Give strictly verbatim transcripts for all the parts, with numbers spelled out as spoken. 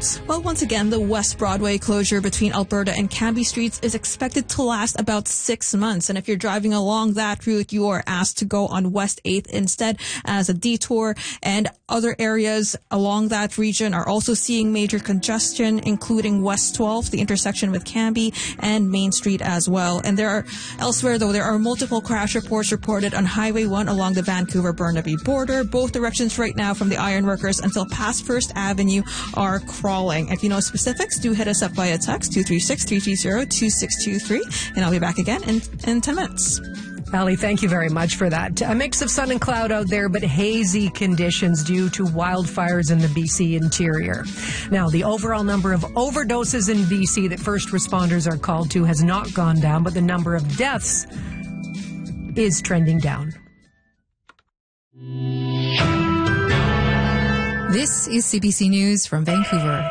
reports. Well, once again, the West Broadway closure between Alberta and Cambie Streets is expected to last about six months. And if you're driving along that route, you are asked to go on West eighth instead as a detour. And other areas along that region are also seeing major congestion, including West twelfth, the intersection with Cambie, and Main Street as well. And there are elsewhere, though, there are multiple crash reports reported on Highway one along the Vancouver-Burnaby border. Both directions right now from the Ironworkers until past First Avenue are crawling. If you know specifics, do hit us up via text two three six, three three zero, two six two three, and I'll be back again in, in ten minutes. Ali, thank you very much for that. A mix of sun and cloud out there, but hazy conditions due to wildfires in the B C interior. Now, the overall number of overdoses in B C that first responders are called to has not gone down, but the number of deaths is trending down. This is C B C News from Vancouver.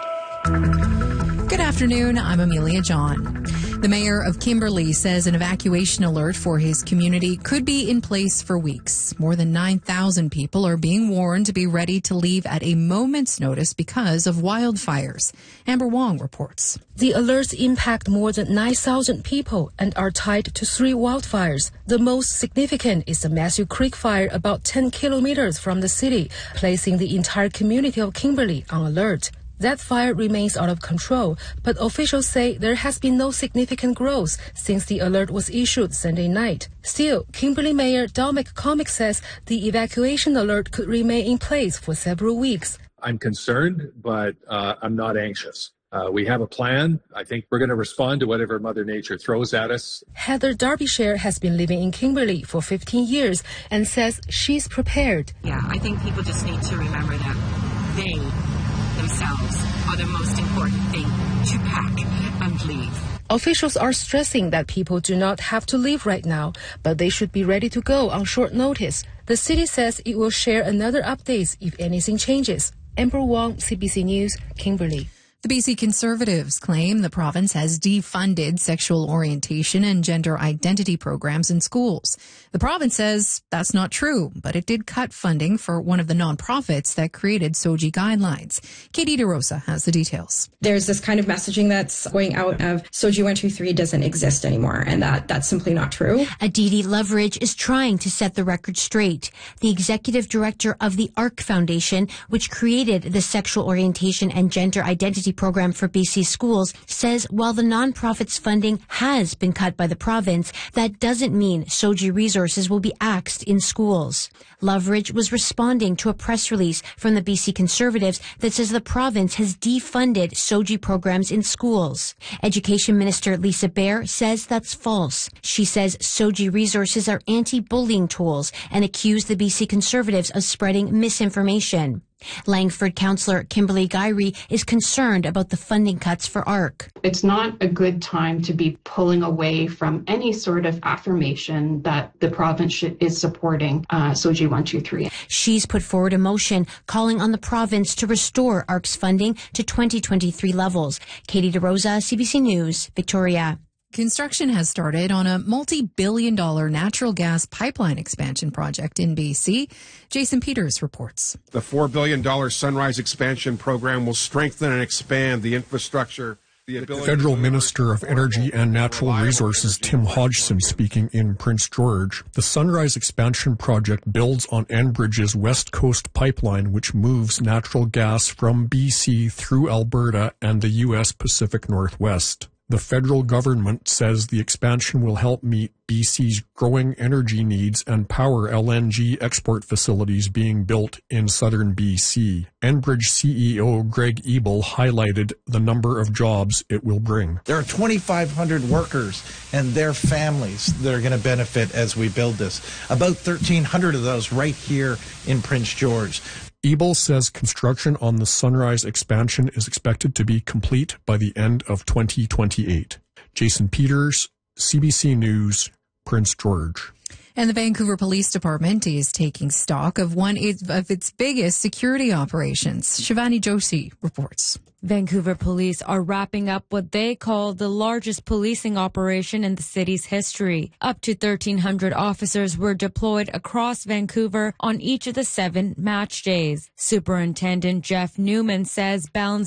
Good afternoon, I'm Amelia John. The mayor of Kimberley says an evacuation alert for his community could be in place for weeks. More than nine thousand people are being warned to be ready to leave at a moment's notice because of wildfires. Amber Wong reports. The alerts impact more than nine thousand people and are tied to three wildfires. The most significant is the Matthew Creek fire about ten kilometers from the city, placing the entire community of Kimberley on alert. That fire remains out of control, but officials say there has been no significant growth since the alert was issued Sunday night. Still, Kimberley Mayor Doug McCormick says the evacuation alert could remain in place for several weeks. I'm concerned, but uh, I'm not anxious. Uh, we have a plan. I think we're going to respond to whatever Mother Nature throws at us. Heather Derbyshire has been living in Kimberley for fifteen years and says she's prepared. Yeah, I think people just need to remember that they themselves are the most important thing to pack and leave. Officials are stressing that people do not have to leave right now, but they should be ready to go on short notice. The city says it will share another updates if anything changes. Amber Wong, C B C News, Kimberley. The B C Conservatives claim the province has defunded sexual orientation and gender identity programs in schools. The province says that's not true, but it did cut funding for one of the nonprofits that created S O G I guidelines. Katie DeRosa has the details. There's this kind of messaging that's going out of S O G I one two three doesn't exist anymore, and that that's simply not true. Aditi Loveridge is trying to set the record straight. The executive director of the ARC Foundation, which created the sexual orientation and gender identity program for B C schools, says while the nonprofit's funding has been cut by the province, that doesn't mean S O G I resources will be axed in schools. Loveridge was responding to a press release from the B C Conservatives that says the province has defunded S O G I programs in schools. Education Minister Lisa Baer says that's false. She says S O G I resources are anti-bullying tools and accused the B C Conservatives of spreading misinformation. Langford councillor Kimberly Gyree is concerned about the funding cuts for ARC. It's not a good time to be pulling away from any sort of affirmation that the province should, is supporting uh, S O G I one two three. She's put forward a motion calling on the province to restore ARC's funding to twenty twenty-three levels. Katie DeRosa, C B C News, Victoria. Construction has started on a multi-billion dollar natural gas pipeline expansion project in B C. Jason Peters reports. The four billion dollars Sunrise expansion program will strengthen and expand the infrastructure. The Federal Minister of Energy and Natural Resources Tim Hodgson speaking in Prince George. The Sunrise expansion project builds on Enbridge's West Coast pipeline, which moves natural gas from B C through Alberta and the U S Pacific Northwest. The federal government says the expansion will help meet B C's growing energy needs and power L N G export facilities being built in southern B C. Enbridge C E O Greg Ebel highlighted the number of jobs it will bring. There are twenty-five hundred workers and their families that are going to benefit as we build this. About thirteen hundred of those right here in Prince George. Ebel says construction on the Sunrise expansion is expected to be complete by the end of twenty twenty-eight. Jason Peters, C B C News, Prince George. And the Vancouver Police Department is taking stock of one of its biggest security operations. Shivani Joshi reports. Vancouver police are wrapping up what they call the largest policing operation in the city's history. Up to thirteen hundred officers were deployed across Vancouver on each of the seven match days. Superintendent Jeff Newman says balance